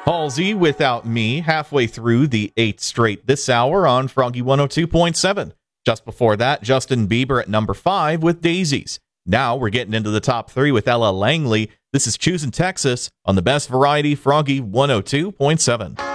Halsey, Without Me, halfway through the 8th straight this hour on Froggy 102.7. Just before that, Justin Bieber at number 5 with Daisies. Now we're getting into the top 3 with Ella Langley. This is Choosing Texas on the Best Variety Froggy 102.7.